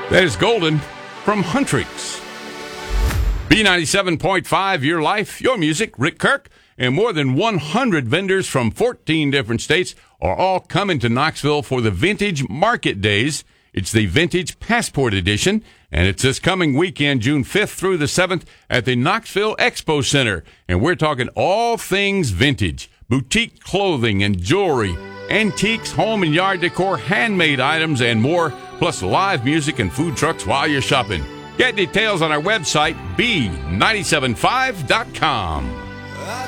That is Golden from Huntrix. B97.5, your life, your music. Rick Kirk and more than 100 vendors from 14 different states are all coming to Knoxville for the Vintage Market Days. It's the Vintage Passport Edition, and it's this coming weekend, June 5th through the 7th, at the Knoxville Expo Center. And we're talking all things vintage, boutique clothing and jewelry, antiques, home and yard decor, handmade items, and more, plus live music and food trucks while you're shopping. Get details on our website, b975.com.